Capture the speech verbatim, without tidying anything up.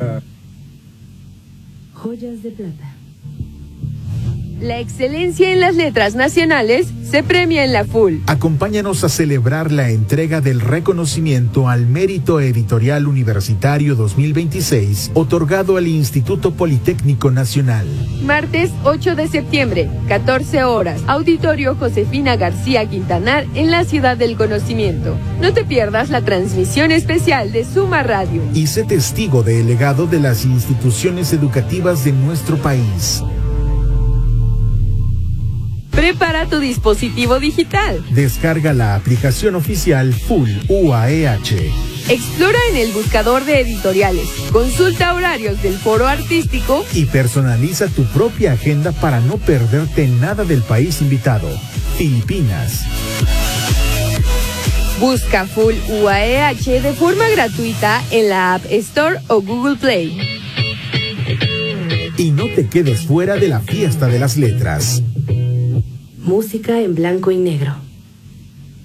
Joyas de plata. La excelencia en las letras nacionales se premia en la Full. Acompáñanos a celebrar la entrega del reconocimiento al Mérito Editorial Universitario dos mil veintiséis, otorgado al Instituto Politécnico Nacional. Martes ocho de septiembre, catorce horas, Auditorio Josefina García Quintanar en la Ciudad del Conocimiento. No te pierdas la transmisión especial de Suma Radio. Y sé testigo del legado de las instituciones educativas de nuestro país. Prepara tu dispositivo digital. Descarga la aplicación oficial Full U A E H. Explora en el buscador de editoriales, consulta horarios del foro artístico y personaliza tu propia agenda para no perderte nada del país invitado, Filipinas. Busca Full U A E H de forma gratuita en la App Store o Google Play. Y no te quedes fuera de la fiesta de las letras. Música en blanco y negro.